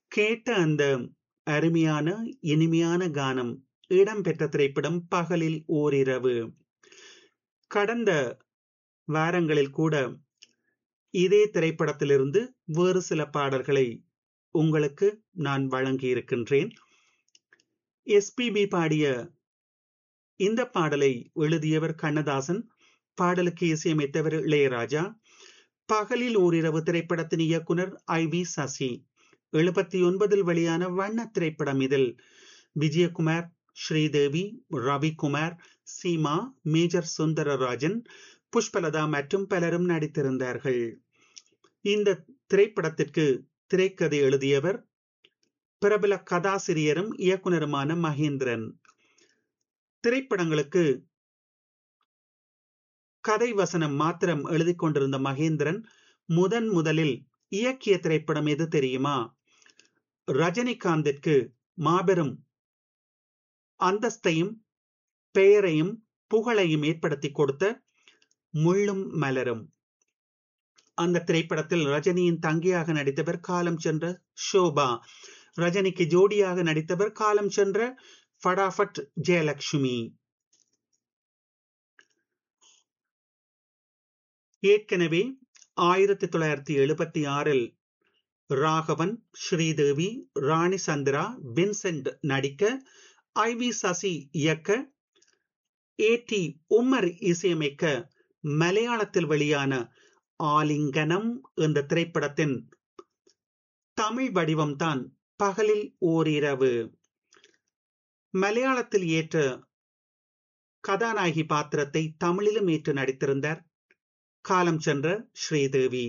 கேட்ட அந்த அருமையான இனிமையான கானம் இடம்பெற்ற திரைப்படம் பகலில் ஓரிரவு. கடந்த வாரங்களில் கூட இதே திரைப்படத்திலிருந்து வேறு சில பாடல்களை உங்களுக்கு நான் வழங்கியிருக்கின்றேன். எஸ்பிபி பாடிய இந்த பாடலை எழுதியவர் கண்ணதாசன், பாடலுக்கு இசையமைத்தவர் இளையராஜா. பகலில் ஓரிரவு திரைப்படத்தின் இயக்குனர் IV சசி. 79 வெளியான வண்ண திரைப்படம். இதில் விஜயகுமார், ஸ்ரீதேவி, ரவிக்குமார், சீமா, மேஜர் சுந்தரராஜன், புஷ்பலதா மற்றும் பலரும் நடித்திருந்தார்கள். இந்த திரைப்படத்திற்கு திரைக்கதை எழுதியவர் பிரபல கதாசிரியரும் இயக்குனருமான மகேந்திரன். திரைப்படங்களுக்கு கதை வசனம் மாத்திரம் எழுதி கொண்டிருந்த மகேந்திரன் முதலில் இயக்கிய திரைப்படம் எது தெரியுமா? ரஜினிகாந்திற்கு மாபெரும் அந்தஸ்தையும் பெயரையும் புகழையும் ஏற்படுத்தி கொடுத்த முள்ளும் மலரும். அந்த திரைப்படத்தில் ரஜினியின் தங்கியாக நடித்தவர் காலம் சென்ற ஷோபா. ரஜினிக்கு ஜோடியாக நடித்தவர் காலம் சென்ற ஃபடாஃபட் ஜெயலட்சுமி. ஏற்கனவே 1976 ராகவன், ஸ்ரீதேவி, ராணி சந்திரா, வின்சென்ட் நடிக்க, IV சசி இயக்க, AT உம்மர் இசையமைக்க மலையாளத்தில் வெளியான ஆலிங்கனம் என்ற திரைப்படத்தின் தமிழ் வடிவம்தான் பகலில் ஓரிரவு. மலையாளத்தில் ஏற்ற கதாநாயகி பாத்திரத்தை தமிழிலும் ஏற்று நடித்திருந்தார் காலம் சென்ற ஸ்ரீதேவி.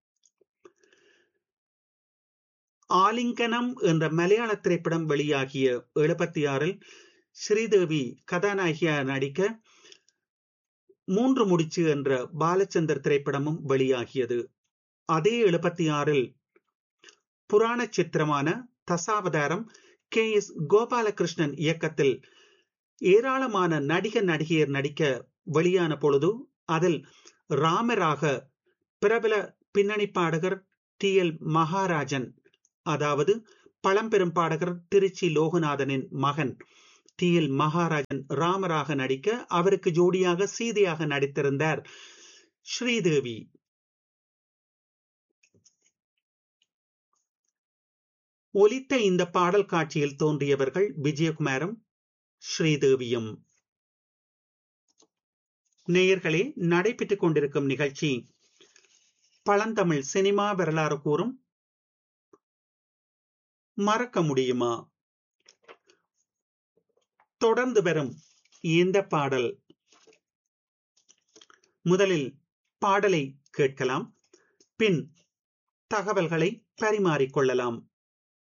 ஆலிங்கனம் என்ற மலையாள திரைப்படம் வெளியாகிய 76 ஸ்ரீதேவி கதாநாயகியாக நடிக்க 3 முடிச்சு என்ற பாலச்சந்தர் திரைப்படமும் வெளியாகியது. அதே 76 புராண சித்திரமான தசாவதாரம் KS கோபாலகிருஷ்ணன் இயக்கத்தில் ஏராளமான நடிகர் நடிக்க வெளியான பொழுது அதில் ராமராக பிரபல பின்னணி பாடகர் TL மகாராஜன், அதாவது பழம்பெரும் பாடகர் திருச்சி லோகநாதனின் மகன் TL மகாராஜன் ராமராக நடிக்க, அவருக்கு ஜோடியாக சீதையாக நடித்திருந்தார் ஸ்ரீதேவி. ஒலித்த இந்த பாடல் காட்சியில் தோன்றியவர்கள் விஜயகுமாரும் ஸ்ரீதேவியும். நேயர்களே, நடைபெற்றுக் கொண்டிருக்கும் நிகழ்ச்சி பழந்தமிழ் சினிமா வரலாறு கூறும் மறக்க முடியுமா. தொடர்ந்து வரும் இந்த பாடல், முதலில் பாடலை கேட்கலாம், பின் தகவல்களை பரிமாறிக்கொள்ளலாம்.